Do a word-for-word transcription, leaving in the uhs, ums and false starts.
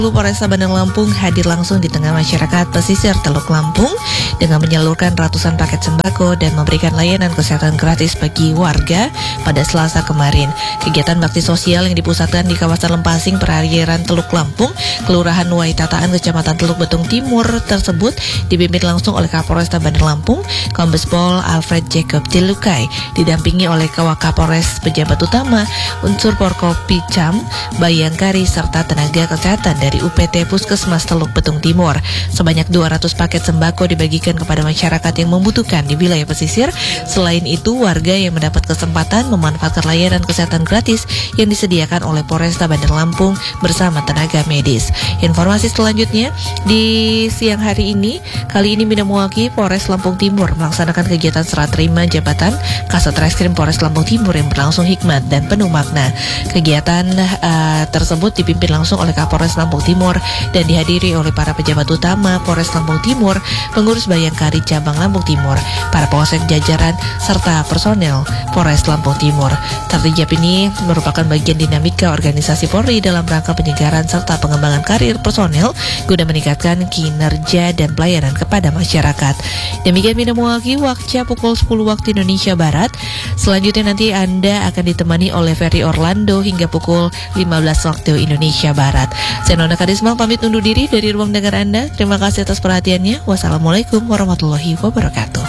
Polresta Bandar Lampung hadir langsung di tengah masyarakat pesisir Teluk Lampung dengan menyalurkan ratusan paket sembako dan memberikan layanan kesehatan gratis bagi warga pada Selasa kemarin. Kegiatan bakti sosial yang dipusatkan di kawasan Lempasing, perairan Teluk Lampung, Kelurahan Waitataan, Kecamatan Teluk Betung Timur tersebut dipimpin langsung oleh Kapolresta Bandar Lampung, Kombes Pol Alfred Jacob Tilukai, didampingi oleh Kapolres, pejabat utama, unsur Porkopicam, Bayangkari, serta tenaga kesehatan dari U P T Puskesmas Teluk Betung Timur. Sebanyak dua ratus paket sembako dibagikan kepada masyarakat yang membutuhkan di wilayah pesisir. Selain itu, warga yang mendapat kesempatan memanfaatkan layanan kesehatan gratis yang disediakan oleh Polresta Bandar Lampung bersama tenaga medis. Informasi selanjutnya, di siang hari ini, kali ini Bidang Polres Lampung Timur melaksanakan kegiatan serah terima jabatan Kasat Reskrim Polres Lampung Timur yang berlangsung hikmat dan penuh makna. Kegiatan uh, tersebut dipimpin langsung oleh Kapolres Lampung Timur dan dihadiri oleh para pejabat utama Polres Lampung Timur, pengurus Bayangkari Cabang Lampung Timur, para polsek jajaran, serta personel Polres Lampung Timur. Tertijab ini merupakan bagian dinamika organisasi Polri dalam rangka penyegaran serta pengembangan karir personel guna meningkatkan kinerja dan pelayanan kepada masyarakat. Demikian Bina Mewaki Wakca pukul sepuluh waktu Indonesia Barat. Selanjutnya nanti Anda akan ditemani oleh Ferry Orlando hingga pukul lima belas waktu Indonesia Barat. Saya Nona Karisma pamit undur diri dari ruang dengar Anda. Terima kasih atas perhatiannya. Wassalamualaikum warahmatullahi wabarakatuh.